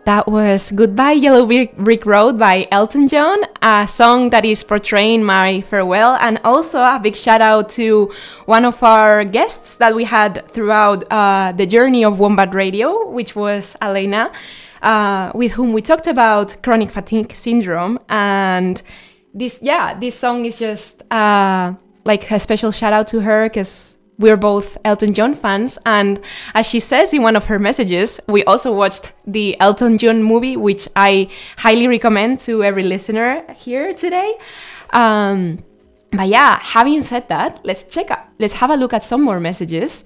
That was Goodbye Yellow Brick Road by Elton John, a song that is portraying my farewell, and also a big shout out to one of our guests that we had throughout the journey of Wombat Radio, which was Elena, with whom we talked about chronic fatigue syndrome. And this song is just like a special shout out to her because we're both Elton John fans, and as she says in one of her messages, we also watched the Elton John movie, which I highly recommend to every listener here today. But yeah, having said that, let's have a look at some more messages.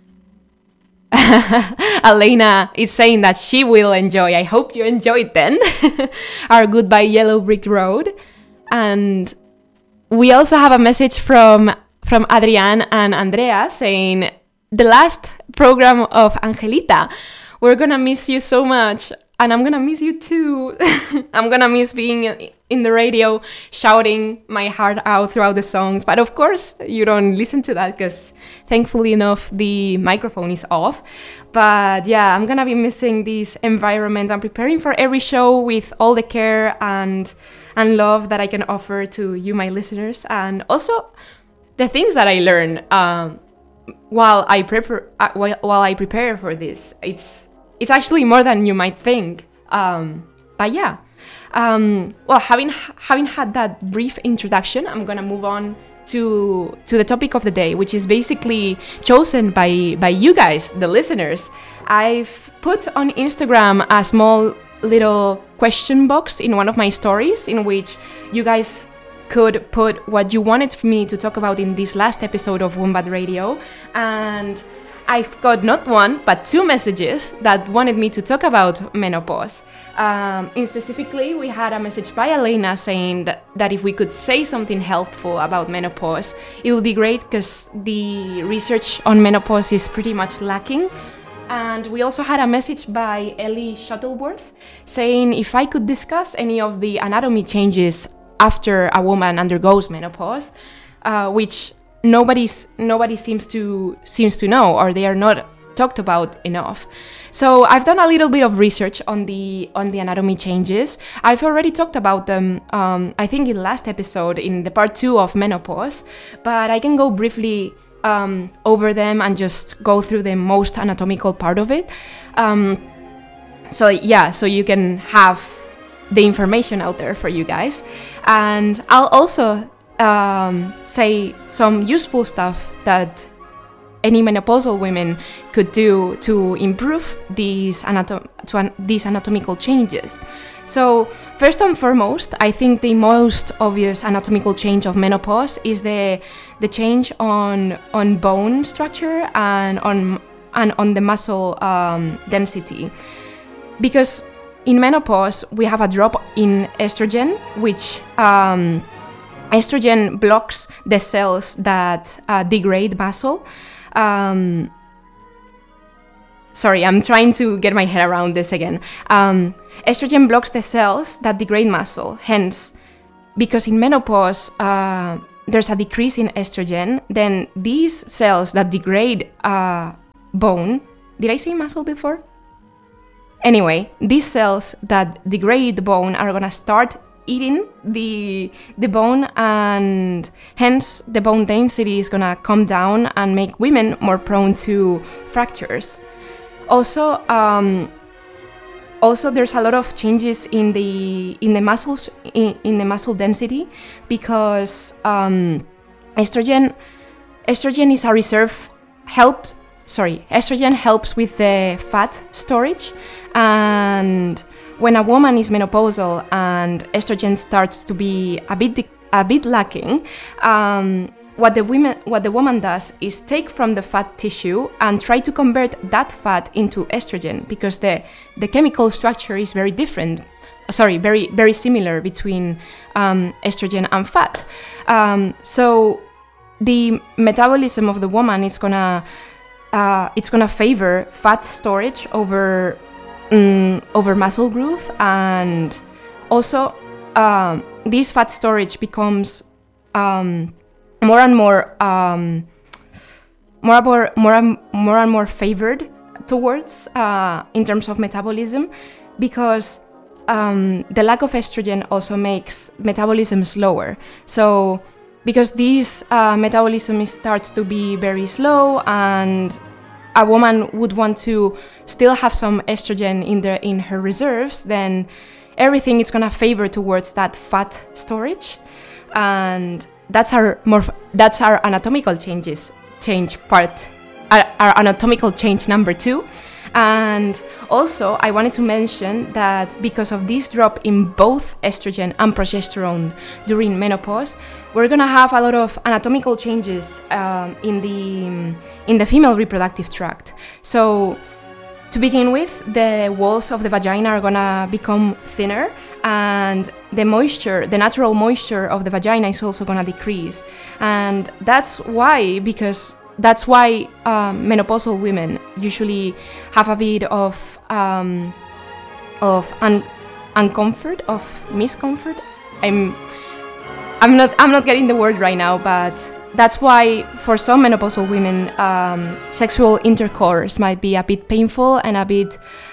Elena is saying that she will enjoy. I hope you enjoy it then. Our Goodbye Yellow Brick Road. And we also have a message from Adrián and Andrea saying, the last program of Angelita, we're gonna miss you so much, and I'm gonna miss you too. I'm gonna miss being in the radio, shouting my heart out throughout the songs, but of course you don't listen to that because thankfully enough the microphone is off. But yeah, I'm gonna be missing this environment. I'm preparing for every show with all the care and love that I can offer to you, my listeners, and also the things that I learn while I prepare for this. It's actually more than you might think. But yeah, well, having had that brief introduction, I'm gonna move on to the topic of the day, which is basically chosen by you guys, the listeners. I've put on Instagram a small little question box in one of my stories in which you guys could put what you wanted me to talk about in this last episode of Wombat Radio, and I've got not one but two messages that wanted me to talk about menopause. Specifically, we had a message by Elena saying that if we could say something helpful about menopause, it would be great because the research on menopause is pretty much lacking. And we also had a message by Ellie Shuttleworth saying if I could discuss any of the anatomy changes after a woman undergoes menopause, which nobody seems to know, or they are not talked about enough. So I've done a little bit of research on the anatomy changes. I've already talked about them, I think in the last episode in the part 2 of menopause, but I can go briefly over them and just go through the most anatomical part of it. So you can have the information out there for you guys. And I'll also say some useful stuff that any menopausal women could do to improve these anatomical changes. So first and foremost, I think the most obvious anatomical change of menopause is the change on bone structure and on the muscle density, because in menopause, we have a drop in estrogen, which estrogen blocks the cells that degrade muscle. Sorry, I'm trying to get my head around this again. Estrogen blocks the cells that degrade muscle. Hence, because in menopause, there's a decrease in estrogen, then these cells that degrade bone... Did I say muscle before? Anyway, these cells that degrade the bone are gonna start eating the bone, and hence the bone density is gonna come down and make women more prone to fractures. Also, there's a lot of changes in the muscles in the muscle density, because estrogen is a reserve estrogen helps with the fat storage, and when a woman is menopausal and estrogen starts to be a bit lacking, what the woman does is take from the fat tissue and try to convert that fat into estrogen, because the chemical structure is very different. Very, very similar between estrogen and fat. So the metabolism of the woman is gonna favor fat storage over muscle growth, and also this fat storage becomes more and more favored towards in terms of metabolism, because the lack of estrogen also makes metabolism slower. So because this metabolism starts to be very slow, and a woman would want to still have some estrogen in her reserves, then everything is gonna favor towards that fat storage, and that's our anatomical change part, our anatomical change number 2. And also, I wanted to mention that because of this drop in both estrogen and progesterone during menopause, we're gonna have a lot of anatomical changes in the female reproductive tract. So, to begin with, the walls of the vagina are gonna become thinner, and the natural moisture of the vagina is also gonna decrease. And that's why menopausal women usually have a bit of uncomfort, of miscomfort. I'm not getting the word right now, but that's why for some menopausal women, sexual intercourse might be a bit painful and a bit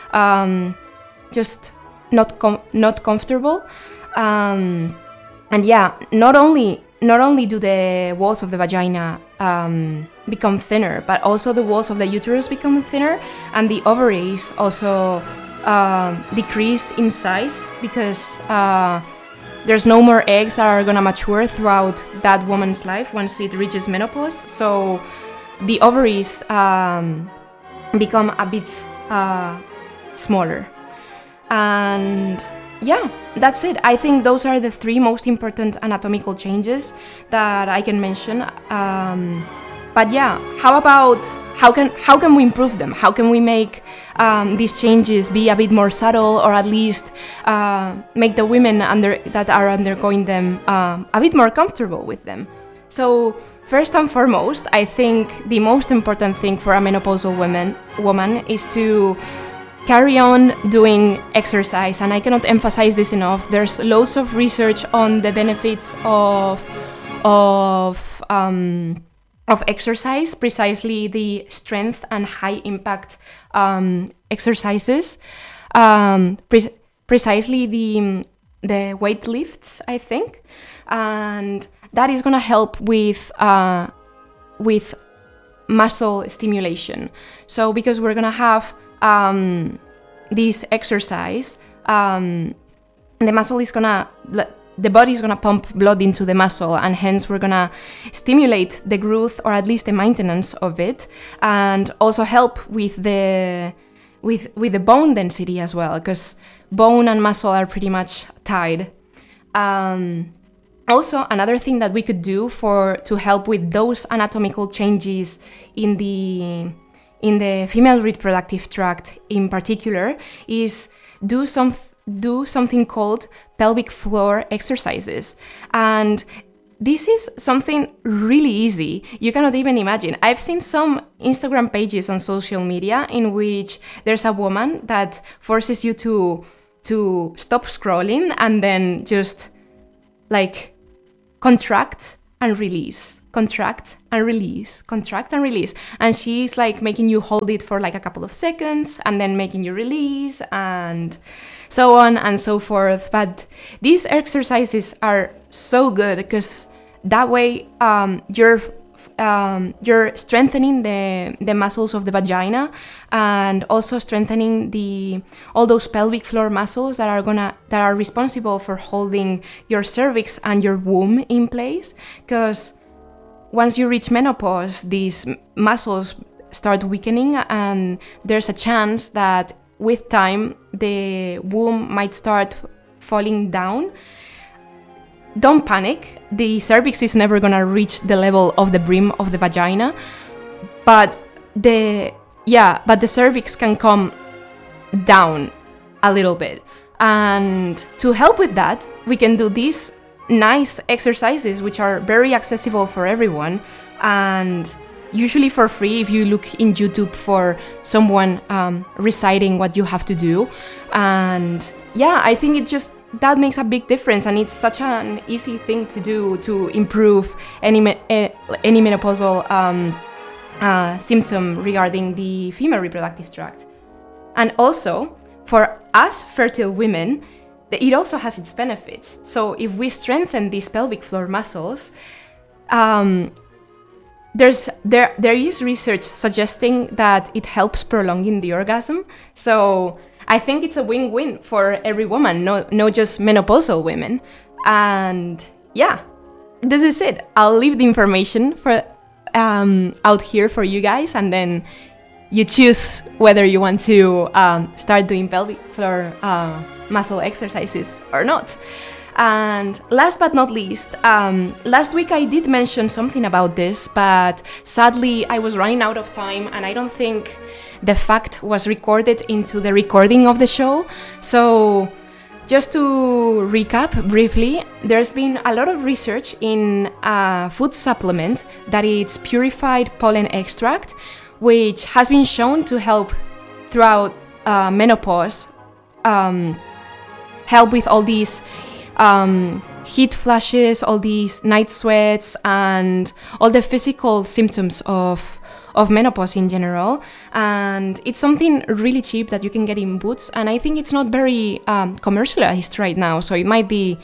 just not comfortable. And yeah, not only do the walls of the vagina become thinner, but also the walls of the uterus become thinner, and the ovaries also decrease in size, because there's no more eggs that are gonna mature throughout that woman's life once it reaches menopause. So the ovaries become a bit smaller. And yeah, that's it. I think those are the 3 most important anatomical changes that I can mention. But yeah, how can we improve them? How can we make these changes be a bit more subtle, or at least make the women that are undergoing them a bit more comfortable with them? So first and foremost, I think the most important thing for a menopausal woman is to carry on doing exercise, and I cannot emphasize this enough. There's loads of research on the benefits of exercise, precisely the strength and high impact exercises, precisely the weight lifts, I think, and that is gonna help with muscle stimulation. So because we're gonna have this exercise, the body is gonna pump blood into the muscle, and hence we're gonna stimulate the growth, or at least the maintenance of it, and also help with the bone density as well, because bone and muscle are pretty much tied. Also, another thing that we could do to help with those anatomical changes in the female reproductive tract in particular is do something called pelvic floor exercises. And this is something really easy. You cannot even imagine. I've seen some Instagram pages on social media in which there's a woman that forces you to stop scrolling and then just like contract and release, contract and release, contract and release. And she's like making you hold it for like a couple of seconds and then making you release and so on and so forth. But these exercises are so good because that way you're strengthening the muscles of the vagina and also strengthening all those pelvic floor muscles that are responsible for holding your cervix and your womb in place. Because once you reach menopause, these muscles start weakening, and there's a chance that with time the womb might start falling down. Don't panic. The cervix is never gonna reach the level of the brim of the vagina, but the cervix can come down a little bit. And to help with that, we can do these nice exercises which are very accessible for everyone and usually for free if you look in YouTube for someone reciting what you have to do. And yeah, I think that makes a big difference, and it's such an easy thing to do to improve any menopausal symptom regarding the female reproductive tract. And also, for us fertile women, it also has its benefits. So if we strengthen these pelvic floor muscles, there is research suggesting that it helps prolonging the orgasm. So I think it's a win-win for every woman, not just menopausal women. And yeah, this is it. I'll leave the information for out here for you guys, and then you choose whether you want to start doing pelvic floor muscle exercises or not. And last but not least, last week I did mention something about this, but sadly I was running out of time and I don't think the fact was recorded into the recording of the show. So just to recap briefly, there's been a lot of research in a food supplement that is purified pollen extract, which has been shown to help throughout menopause, help with all these heat flashes, all these night sweats, and all the physical symptoms of menopause in general. And it's something really cheap that you can get in Boots, and I think it's not very commercialized right now, so it might be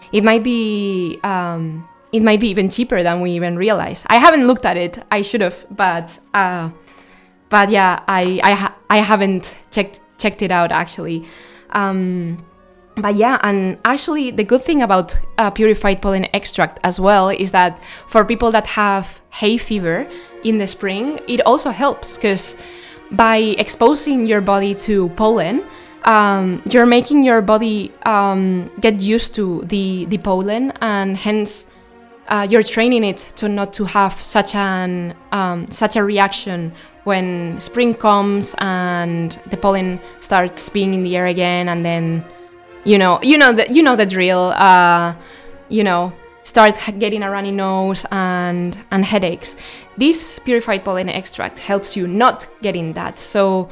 even cheaper than we even realize. I haven't looked at it. I should have, but yeah, I haven't checked it out actually. But yeah, and actually the good thing about purified pollen extract as well is that for people that have hay fever in the spring, it also helps, because by exposing your body to pollen, you're making your body get used to the pollen, and hence you're training it to not to have such a reaction when spring comes and the pollen starts being in the air again, and then you know the drill. Start getting a runny nose and headaches. This purified pollen extract helps you not getting that. So,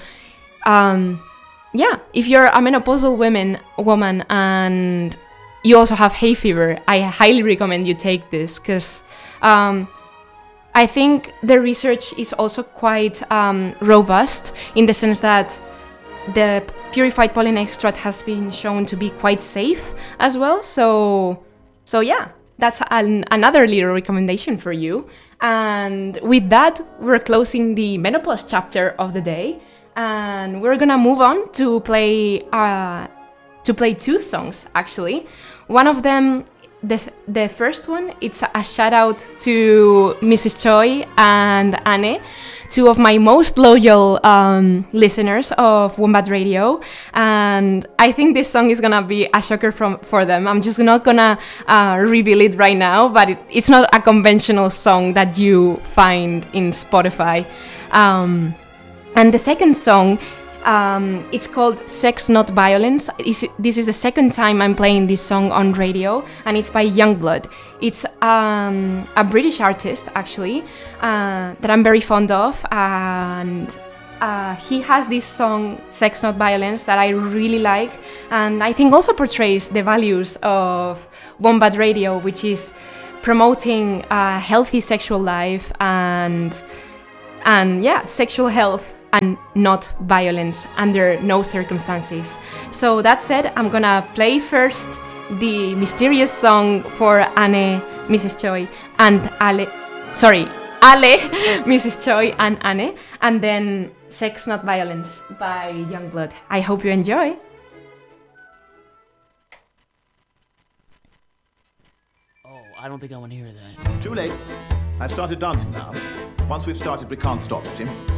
if you're a menopausal woman and you also have hay fever, I highly recommend you take this, because I think the research is also quite robust, in the sense that the purified pollen extract has been shown to be quite safe as well. So yeah, that's another little recommendation for you. And with that, we're closing the menopause chapter of the day, and we're gonna move on to play two songs actually. One of them, the first one, it's a shout out to Mrs. Choi and Anne, two of my most loyal listeners of Wombat Radio, and I think this song is gonna be a shocker for them. I'm just not gonna reveal it right now, but it's not a conventional song that you find in Spotify. And the second song, it's called Sex Not Violence. This is the second time I'm playing this song on radio, and it's by Youngblood. It's a British artist, actually, that I'm very fond of, and he has this song, Sex Not Violence, that I really like, and I think also portrays the values of Wombat Radio, which is promoting a healthy sexual life and sexual health, and not violence under no circumstances. So that said, I'm gonna play first the mysterious song for Anne, Mrs. Choi, and Ale, Mrs. Choi and Anne, and then Sex Not Violence by Youngblood. I hope you enjoy. Oh, I don't think I want to hear that. Too late. I've started dancing now. Once we've started, we can't stop, see?